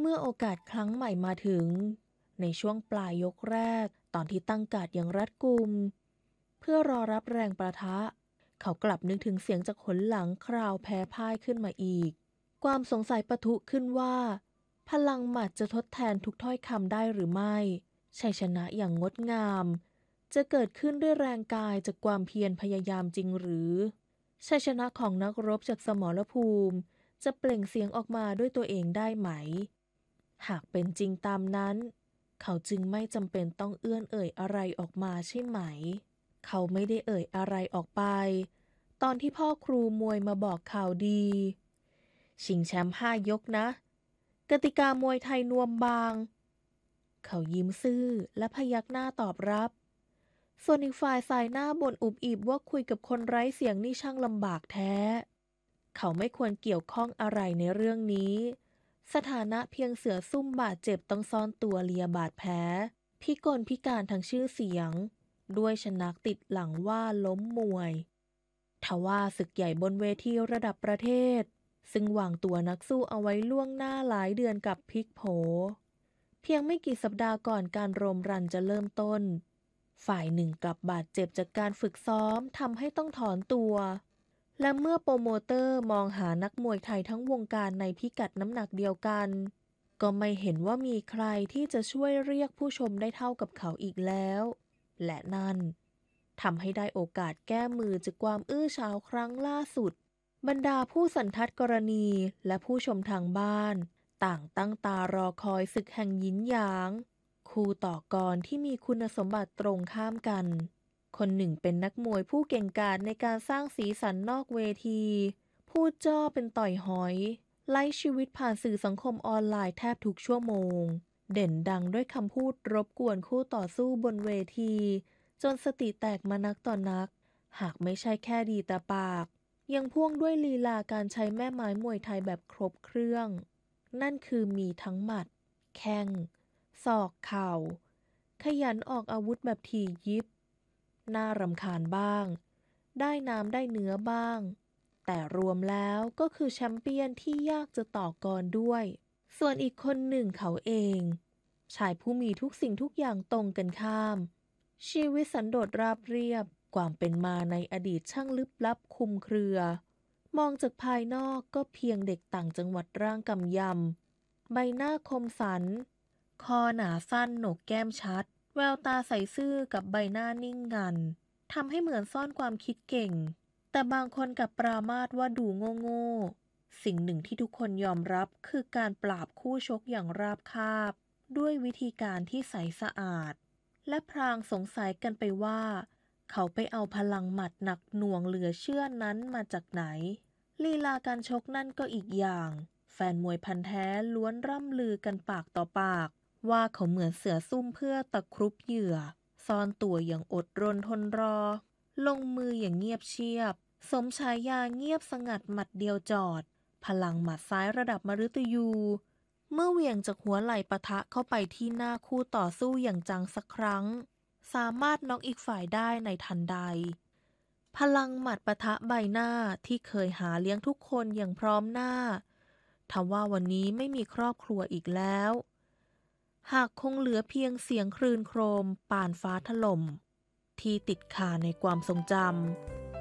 เมื่อโอกาสครั้งใหม่มาถึงในช่วงปลายยกแรกตอนที่ตั้งการ์ดอย่างรัดกุมเพื่อรอรับแรงประทะเขากลับนึกถึงเสียงจากหนหลังคราวแพ้พ่ายขึ้นมาอีกความสงสัยปะทุขึ้นว่าพลังหมัดจะทดแทนทุกถ้อยคำได้หรือไม่ชัยชนะอย่างงดงามจะเกิดขึ้นด้วยแรงกายจากความเพียรพยายามจริงหรือชัยชนะของนักรบจากสมรภูมิจะเปล่งเสียงออกมาด้วยตัวเองได้ไหมหากเป็นจริงตามนั้นเขาจึงไม่จำเป็นต้องเอื้อนเอ่ยอะไรออกมาใช่ไหมเขาไม่ได้เอ่ยอะไรออกไปตอนที่พ่อครูมวยมาบอกข่าวดีชิงแชมป์5 ยกนะกติกามวยไทยนวมบางเขายิ้มซื่อและพยักหน้าตอบรับส่วนอีกฝ่ายสายหน้าบ่นอุบอิบว่าคุยกับคนไร้เสียงนี่ช่างลำบากแท้เขาไม่ควรเกี่ยวข้องอะไรในเรื่องนี้สถานะเพียงเสือซุ่มบาดเจ็บต้องซ่อนตัวเลียบาดแผลพิกลพิการทางชื่อเสียงด้วยชนักติดหลังว่าล้มมวยทว่าศึกใหญ่บนเวทีระดับประเทศซึ่งวางตัวนักสู้เอาไว้ล่วงหน้าหลายเดือนกับพลิกโผเพียงไม่กี่สัปดาห์ก่อนการรมรันจะเริ่มต้นฝ่ายหนึ่งกลับบาดเจ็บจากการฝึกซ้อมทำให้ต้องถอนตัวและเมื่อโปรโมเตอร์มองหานักมวยไทยทั้งวงการในพิกัดน้ำหนักเดียวกันก็ไม่เห็นว่ามีใครที่จะช่วยเรียกผู้ชมได้เท่ากับเขาอีกแล้วและนั่นทำให้ได้โอกาสแก้มือจากความอื้อฉาวครั้งล่าสุดบรรดาผู้สันทัดกรณีและผู้ชมทางบ้านต่างตั้งตารอคอยศึกแห่งหยินหยางคู่ต่อกรที่มีคุณสมบัติตรงข้ามกันคนหนึ่งเป็นนักมวยผู้เก่งกาจในการสร้างสีสันนอกเวทีพูดจ้อเป็นต่อยหอยไล่ชีวิตผ่านสื่อสังคมออนไลน์แทบทุกชั่วโมงเด่นดังด้วยคำพูดรบกวนคู่ต่อสู้บนเวทีจนสติแตกมานักต่อนักหากไม่ใช่แค่ดีแต่ปากยังพ่วงด้วยลีลาการใช้แม่ไม้มวยไทยแบบครบเครื่องนั่นคือมีทั้งหมัดแข้งศอกเข่าขยันออกอาวุธแบบถี่ยิบน่ารำคาญบ้างได้น้ำได้เนื้อบ้างแต่รวมแล้วก็คือแชมเปี้ยนที่ยากจะต่อกรด้วยส่วนอีกคนหนึ่งเขาเองชายผู้มีทุกสิ่งทุกอย่างตรงกันข้ามชีวิตสันโดษราบเรียบความเป็นมาในอดีตช่างลึกลับคลุมเครือมองจากภายนอกก็เพียงเด็กต่างจังหวัดร่างกำยำใบหน้าคมสันคอหนาสั้นโหนกแก้มชัดแววตาใสซื่อกับใบหน้านิ่งงันทำให้เหมือนซ่อนความคิดเก่งแต่บางคนกับปรามาสว่าดูโง่ๆสิ่งหนึ่งที่ทุกคนยอมรับคือการปราบคู่ชกอย่างราบคาบด้วยวิธีการที่ใสสะอาดและพรางสงสัยกันไปว่าเขาไปเอาพลังหมัดหนักหน่วงเหลือเชื่อนั้นมาจากไหนลีลาการชกนั่นก็อีกอย่างแฟนมวยพันธุ์แท้ล้วนร่ำลือกันปากต่อปากว่าเขาเหมือนเสือซุ่มเพื่อตะครุบเหยื่อซ่อนตัวอย่างอดรนทนรอลงมืออย่างเงียบเชียบสมฉายาเงียบสงัดหมัดเดียวจอดพลังหมัดซ้ายระดับมฤตยูเมื่อเหวี่ยงจากหัวไหล่ปะทะเข้าไปที่หน้าคู่ต่อสู้อย่างจังสักครั้งสามารถน็อกอีกฝ่ายได้ในทันใดพลังหมัดปะทะใบหน้าที่เคยหาเลี้ยงทุกคนอย่างพร้อมหน้าทว่าวันนี้ไม่มีครอบครัวอีกแล้วหากคงเหลือเพียงเสียงคลื่นโครมป่านฟ้าถล่มที่ติดคาในความทรงจำ